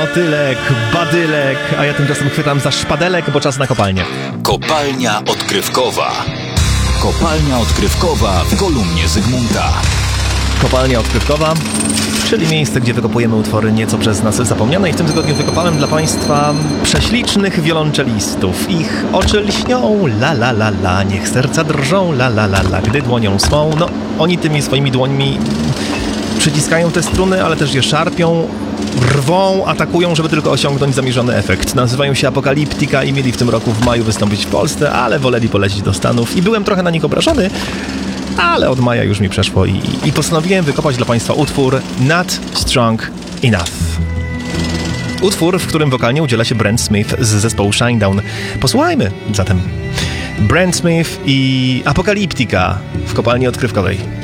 motylek, badylek, a ja tymczasem chwytam za szpadelek, bo czas na kopalnię. Kopalnia odkrywkowa. Kopalnia odkrywkowa w kolumnie Zygmunta. Kopalnia odkrywkowa, czyli miejsce, gdzie wykopujemy utwory nieco przez nas zapomniane, i w tym tygodniu wykopałem dla Państwa prześlicznych wiolonczelistów. Ich oczy lśnią, la la la la, niech serca drżą, la la la la, gdy dłonią swą. No, oni tymi swoimi dłońmi przyciskają te struny, ale też je szarpią, rwą, atakują, żeby tylko osiągnąć zamierzony efekt. Nazywają się Apokaliptika i mieli w tym roku w maju wystąpić w Polsce, ale woleli polecieć do Stanów i byłem trochę na nich obrażony, ale od maja już mi przeszło i postanowiłem wykopać dla Państwa utwór Not Strong Enough. Utwór, w którym wokalnie udziela się Brent Smith z zespołu Shinedown. Posłuchajmy zatem Brent Smith i Apokaliptika w kopalni odkrywkowej.